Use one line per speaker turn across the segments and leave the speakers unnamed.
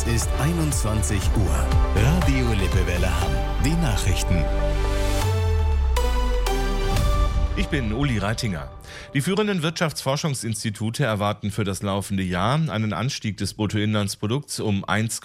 ist 21 Uhr. Radio Lippewelle Hamm. Die Nachrichten.
Ich bin Uli Reitinger. Die führenden Wirtschaftsforschungsinstitute erwarten für das laufende Jahr einen Anstieg des Bruttoinlandsprodukts um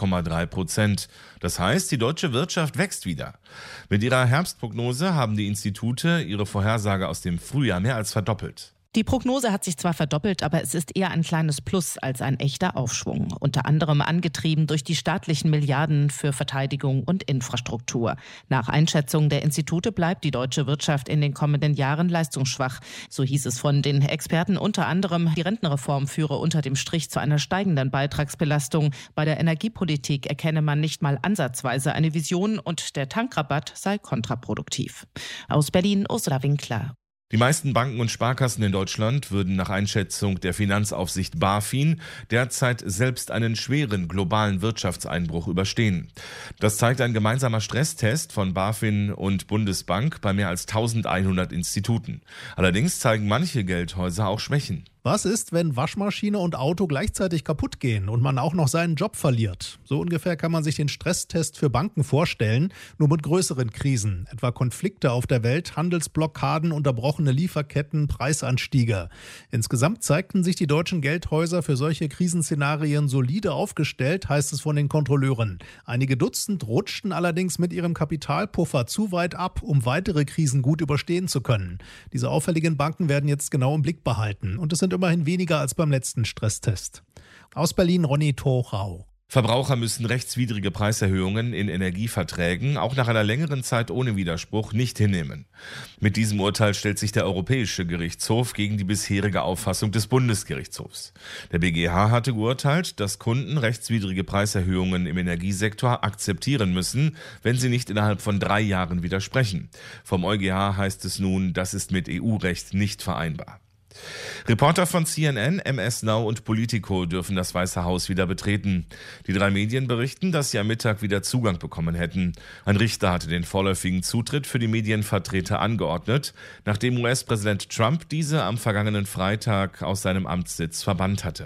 1,3%. Das heißt, die deutsche Wirtschaft wächst wieder. Mit ihrer Herbstprognose haben die Institute ihre Vorhersage aus dem Frühjahr mehr als verdoppelt.
Die Prognose hat sich zwar verdoppelt, aber es ist eher ein kleines Plus als ein echter Aufschwung. Unter anderem angetrieben durch die staatlichen Milliarden für Verteidigung und Infrastruktur. Nach Einschätzung der Institute bleibt die deutsche Wirtschaft in den kommenden Jahren leistungsschwach. So hieß es von den Experten unter anderem, die Rentenreform führe unter dem Strich zu einer steigenden Beitragsbelastung. Bei der Energiepolitik erkenne man nicht mal ansatzweise eine Vision und der Tankrabatt sei kontraproduktiv. Aus Berlin, Ursula Winkler.
Die meisten Banken und Sparkassen in Deutschland würden nach Einschätzung der Finanzaufsicht BaFin derzeit selbst einen schweren globalen Wirtschaftseinbruch überstehen. Das zeigt ein gemeinsamer Stresstest von BaFin und Bundesbank bei mehr als 1100 Instituten. Allerdings zeigen manche Geldhäuser auch Schwächen.
Was ist, wenn Waschmaschine und Auto gleichzeitig kaputt gehen und man auch noch seinen Job verliert? So ungefähr kann man sich den Stresstest für Banken vorstellen, nur mit größeren Krisen, etwa Konflikte auf der Welt, Handelsblockaden, unterbrochene Lieferketten, Preisanstiege. Insgesamt zeigten sich die deutschen Geldhäuser für solche Krisenszenarien solide aufgestellt, heißt es von den Kontrolleuren. Einige Dutzend rutschten allerdings mit ihrem Kapitalpuffer zu weit ab, um weitere Krisen gut überstehen zu können. Diese auffälligen Banken werden jetzt genau im Blick behalten und es sind immerhin weniger als beim letzten Stresstest. Aus Berlin, Ronny Torau.
Verbraucher müssen rechtswidrige Preiserhöhungen in Energieverträgen auch nach einer längeren Zeit ohne Widerspruch nicht hinnehmen. Mit diesem Urteil stellt sich der Europäische Gerichtshof gegen die bisherige Auffassung des Bundesgerichtshofs. Der BGH hatte geurteilt, dass Kunden rechtswidrige Preiserhöhungen im Energiesektor akzeptieren müssen, wenn sie nicht innerhalb von 3 Jahren widersprechen. Vom EuGH heißt es nun, das ist mit EU-Recht nicht vereinbar. Reporter von CNN, MS Now und Politico dürfen das Weiße Haus wieder betreten. Die 3 Medien berichten, dass sie am Mittag wieder Zugang bekommen hätten. Ein Richter hatte den vorläufigen Zutritt für die Medienvertreter angeordnet, nachdem US-Präsident Trump diese am vergangenen Freitag aus seinem Amtssitz verbannt hatte.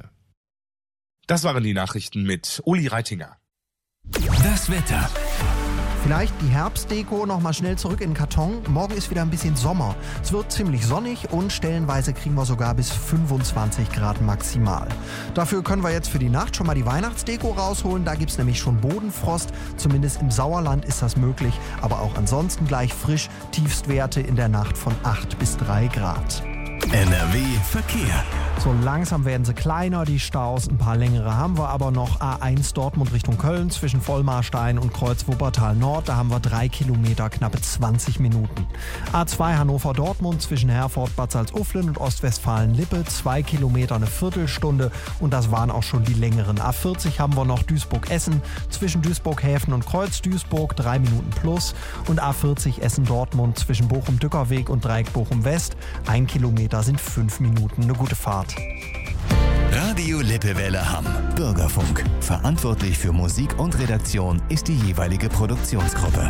Das waren die Nachrichten mit Uli Reitinger.
Das Wetter.
Vielleicht die Herbstdeko noch mal schnell zurück in den Karton. Morgen ist wieder ein bisschen Sommer. Es wird ziemlich sonnig und stellenweise kriegen wir sogar bis 25 Grad maximal. Dafür können wir jetzt für die Nacht schon mal die Weihnachtsdeko rausholen. Da gibt es nämlich schon Bodenfrost. Zumindest im Sauerland ist das möglich. Aber auch ansonsten gleich frisch. Tiefstwerte in der Nacht von 8 bis 3 Grad.
NRW Verkehr.
So langsam werden sie kleiner, die Staus. Ein paar längere haben wir aber noch. A1 Dortmund Richtung Köln zwischen Vollmarstein und Kreuz Wuppertal Nord. Da haben wir 3 Kilometer, knappe 20 Minuten. A2 Hannover Dortmund zwischen Herford, Bad Salzuflen und Ostwestfalen-Lippe. 2 Kilometer, eine Viertelstunde. Und das waren auch schon die längeren. A40 haben wir noch Duisburg-Essen zwischen Duisburg-Häfen und Kreuz-Duisburg. 3 Minuten plus. Und A40 Essen-Dortmund zwischen Bochum-Dückerweg und Dreieck Bochum-West. 1 Kilometer sind 5 Minuten. Eine gute Fahrt.
Radio Lippewelle Hamm. Bürgerfunk. Verantwortlich für Musik und Redaktion ist die jeweilige Produktionsgruppe.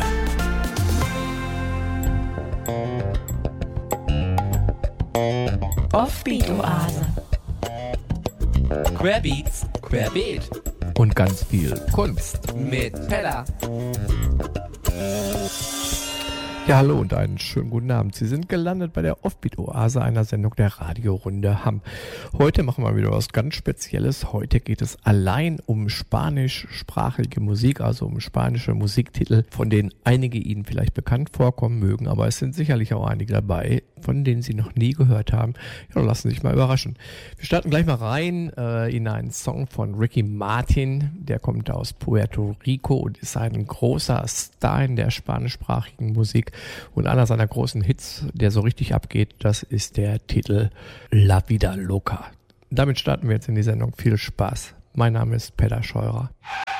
Offbeat-Oase.
Querbeats, Querbeat
und ganz viel Kunst
mit Pella.
Ja, hallo und einen schönen guten Abend. Sie sind gelandet bei der Offbeat-Oase, einer Sendung der Radiorunde Hamm. Heute machen wir wieder was ganz Spezielles. Heute geht es allein um spanischsprachige Musik, also um spanische Musiktitel, von denen einige Ihnen vielleicht bekannt vorkommen mögen, aber es sind sicherlich auch einige dabei, von denen Sie noch nie gehört haben. Ja, lassen Sie sich mal überraschen. Wir starten gleich mal rein in einen Song von Ricky Martin. Der kommt aus Puerto Rico und ist ein großer Star in der spanischsprachigen Musik. Und einer seiner großen Hits, der so richtig abgeht, das ist der Titel La Vida Loca. Damit starten wir jetzt in die Sendung. Viel Spaß. Mein Name ist Peter Scheurer.